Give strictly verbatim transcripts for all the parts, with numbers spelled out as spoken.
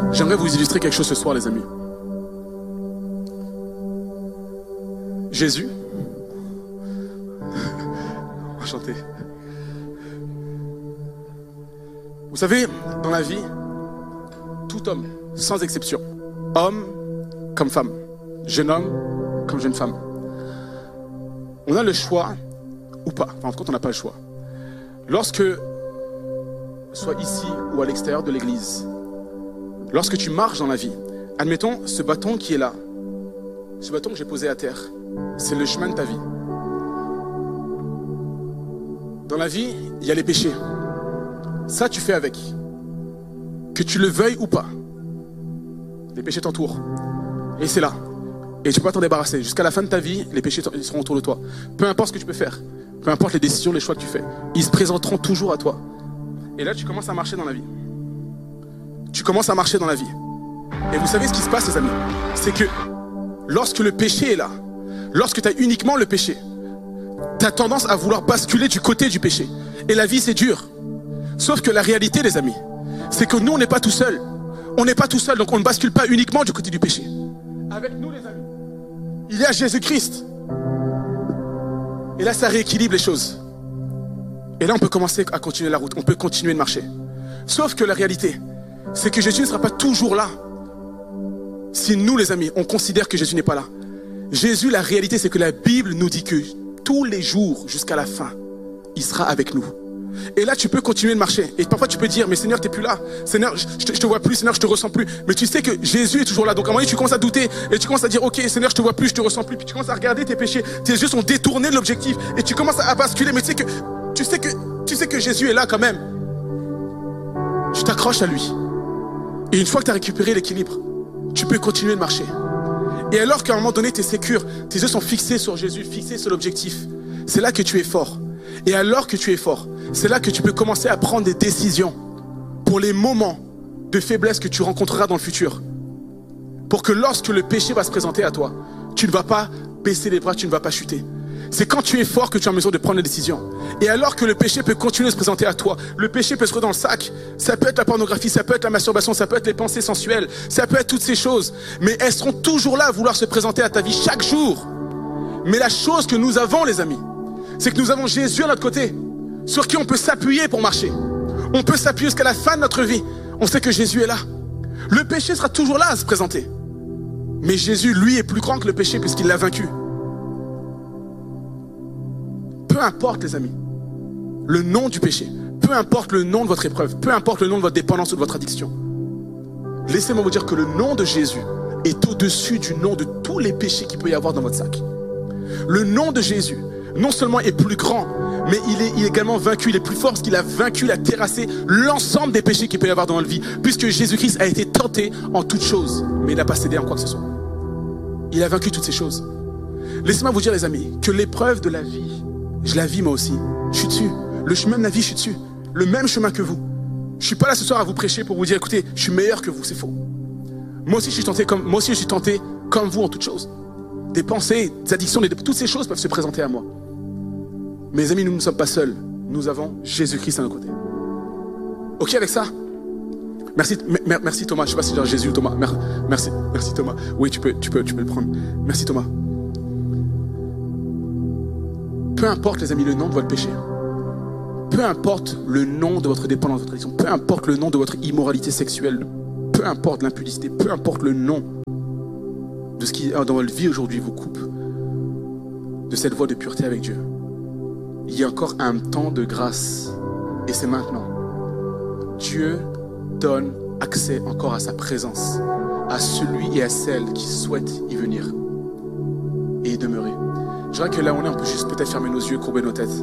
J'aimerais vous illustrer quelque chose ce soir, les amis. Jésus, enchanté. Vous savez, dans la vie, tout homme, sans exception, homme comme femme, jeune homme comme jeune femme, on a le choix ou pas. Enfin, en tout cas, on n'a pas le choix. Lorsque, soit ici ou à l'extérieur de l'église, lorsque tu marches dans la vie, admettons ce bâton qui est là, ce bâton que j'ai posé à terre, c'est le chemin de ta vie. Dans la vie, il y a les péchés. Ça, tu fais avec. Que tu le veuilles ou pas. Les péchés t'entourent. Et c'est là. Et tu peux pas t'en débarrasser. Jusqu'à la fin de ta vie, les péchés seront autour de toi. Peu importe ce que tu peux faire. Peu importe les décisions, les choix que tu fais. Ils se présenteront toujours à toi. Et là, tu commences à marcher dans la vie. Tu commences à marcher dans la vie. Et vous savez ce qui se passe, les amis? C'est que lorsque le péché est là, lorsque tu as uniquement le péché, tu as tendance à vouloir basculer du côté du péché. Et la vie, c'est dur. Sauf que la réalité, les amis, c'est que nous, on n'est pas tout seul. On n'est pas tout seul, donc on ne bascule pas uniquement du côté du péché. Avec nous, les amis, il y a Jésus-Christ. Et là, ça rééquilibre les choses. Et là, on peut commencer à continuer la route. On peut continuer de marcher. Sauf que la réalité, c'est que Jésus ne sera pas toujours là. Si nous, les amis, on considère que Jésus n'est pas là. Jésus, la réalité, c'est que la Bible nous dit que tous les jours, jusqu'à la fin, il sera avec nous. Et là, tu peux continuer de marcher. Et parfois, tu peux dire, mais Seigneur, tu n'es plus là. Seigneur, je te, je te vois plus. Seigneur, je te ressens plus. Mais tu sais que Jésus est toujours là. Donc, à un moment donné, tu commences à douter. Et tu commences à dire, ok, Seigneur, je te vois plus, je te ressens plus. Puis tu commences à regarder tes péchés. Tes yeux sont détournés de l'objectif. Et tu commences à basculer. Mais tu sais que, tu sais que, tu sais que Jésus est là quand même. Tu t'accroches à lui. Et une fois que tu as récupéré l'équilibre, tu peux continuer de marcher. Et alors qu'à un moment donné, tu es sécure, tes yeux sont fixés sur Jésus, fixés sur l'objectif, c'est là que tu es fort. Et alors que tu es fort, c'est là que tu peux commencer à prendre des décisions pour les moments de faiblesse que tu rencontreras dans le futur. Pour que lorsque le péché va se présenter à toi, tu ne vas pas baisser les bras, tu ne vas pas chuter. C'est quand tu es fort que tu es en mesure de prendre des décisions. Et alors que le péché peut continuer de se présenter à toi, le péché peut se retrouver dans le sac. Ça peut être la pornographie, ça peut être la masturbation, ça peut être les pensées sensuelles, ça peut être toutes ces choses. Mais elles seront toujours là à vouloir se présenter à ta vie chaque jour. Mais la chose que nous avons, les amis, c'est que nous avons Jésus à notre côté, sur qui on peut s'appuyer pour marcher. On peut s'appuyer jusqu'à la fin de notre vie. On sait que Jésus est là. Le péché sera toujours là à se présenter. Mais Jésus, lui, est plus grand que le péché puisqu'il l'a vaincu. Peu importe, les amis, le nom du péché, peu importe le nom de votre épreuve, peu importe le nom de votre dépendance ou de votre addiction, laissez-moi vous dire que le nom de Jésus est au-dessus du nom de tous les péchés qu'il peut y avoir dans votre sac. Le nom de Jésus, non seulement est plus grand, mais il est, il est également vaincu, il est plus fort parce qu'il a vaincu, il a terrassé l'ensemble des péchés qu'il peut y avoir dans notre vie, puisque Jésus-Christ a été tenté en toutes choses, mais il n'a pas cédé en quoi que ce soit. Il a vaincu toutes ces choses. Laissez-moi vous dire, les amis, que l'épreuve de la vie, je la vis moi aussi. Je suis dessus. Le chemin de la vie, je suis dessus. Le même chemin que vous. Je suis pas là ce soir à vous prêcher pour vous dire, écoutez, je suis meilleur que vous, c'est faux. Moi aussi, je suis tenté comme, moi aussi, je suis tenté comme vous en toutes choses. Des pensées, des addictions, des, toutes ces choses peuvent se présenter à moi. Mes amis, nous ne sommes pas seuls. Nous avons Jésus-Christ à nos côtés. Ok avec ça? Merci, m- merci Thomas. Je sais pas si j'ai Jésus ou Thomas. Merci, merci Thomas. Oui, tu peux, tu peux, tu peux le prendre. Merci Thomas. Peu importe, les amis, le nom de votre péché. Peu importe le nom de votre dépendance, de votre addiction. Peu importe le nom de votre immoralité sexuelle. Peu importe l'impudicité. Peu importe le nom de ce qui, dans votre vie aujourd'hui, vous coupe de cette voie de pureté avec Dieu. Il y a encore un temps de grâce. Et c'est maintenant. Dieu donne accès encore à sa présence, à celui et à celle qui souhaitent y venir et y demeurer. Je dirais que là où on est, on peut juste peut-être fermer nos yeux, courber nos têtes.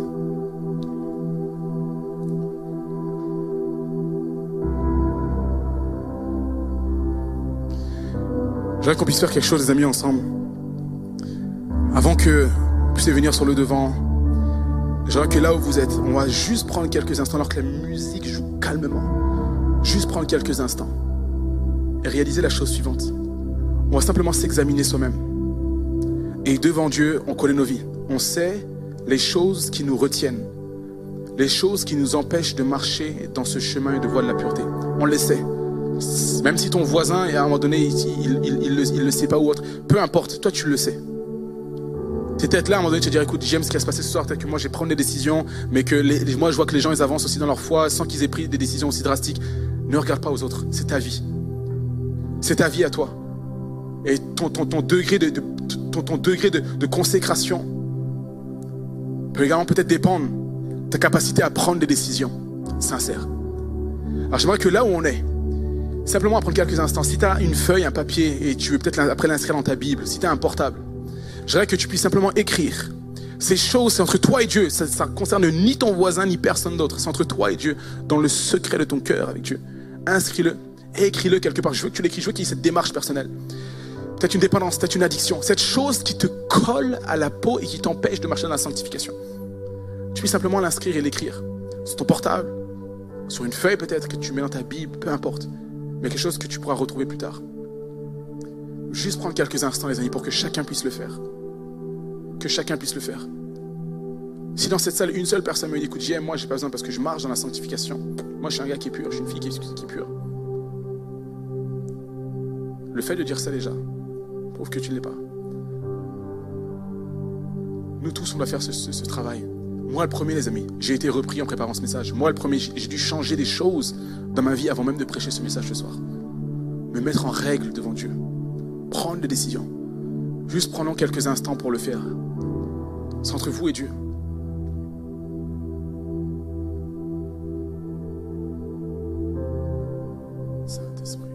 Je voudrais qu'on puisse faire quelque chose, les amis, ensemble. Avant que vous puissiez venir sur le devant, je voudrais que là où vous êtes, on va juste prendre quelques instants alors que la musique joue calmement. Juste prendre quelques instants et réaliser la chose suivante. On va simplement s'examiner soi-même. Et devant Dieu, on connaît nos vies. On sait les choses qui nous retiennent, les choses qui nous empêchent de marcher dans ce chemin et de voie de la pureté. On les sait. Même si ton voisin, et à un moment donné, il, il, il, il, le, il le sait pas ou autre, peu importe, toi tu le sais. Tu es peut-être là, à un moment donné, tu te dire, écoute, j'aime ce qui va se passer ce soir, peut-être que moi je vais prendre des décisions, mais que les, les, moi je vois que les gens ils avancent aussi dans leur foi sans qu'ils aient pris des décisions aussi drastiques. Ne regarde pas aux autres, c'est ta vie. C'est ta vie à toi. Et ton, ton, ton degré, de, de, ton, ton degré de, de consécration peut également peut-être dépendre de ta capacité à prendre des décisions sincères. Alors j'aimerais que là où on est, simplement à prendre quelques instants, si tu as une feuille, un papier, et tu veux peut-être après l'inscrire dans ta Bible, si tu as un portable, j'aimerais que tu puisses simplement écrire. Ces choses, c'est entre toi et Dieu. Ça ne concerne ni ton voisin, ni personne d'autre. C'est entre toi et Dieu, dans le secret de ton cœur avec Dieu. Inscris-le, écris-le quelque part. Je veux que tu l'écris, je veux qu'il y ait cette démarche personnelle. Peut-être une dépendance, peut-être une addiction. Cette chose qui te colle à la peau et qui t'empêche de marcher dans la sanctification. Tu peux simplement l'inscrire et l'écrire. Sur ton portable, sur une feuille peut-être que tu mets dans ta Bible, peu importe. Mais quelque chose que tu pourras retrouver plus tard. Juste prendre quelques instants, les amis, pour que chacun puisse le faire. Que chacun puisse le faire. Si dans cette salle, une seule personne me dit, écoute, J M, moi, j'ai pas besoin parce que je marche dans la sanctification. Moi, je suis un gars qui est pur, je suis une fille qui est, qui est pure. Le fait de dire ça déjà prouve que tu ne l'es pas. Nous tous, on doit faire ce, ce, ce travail. Moi, le premier, les amis, j'ai été repris en préparant ce message. Moi, le premier, j'ai dû changer des choses dans ma vie avant même de prêcher ce message ce soir. Me mettre en règle devant Dieu. Prendre des décisions. Juste prenons quelques instants pour le faire. C'est entre vous et Dieu.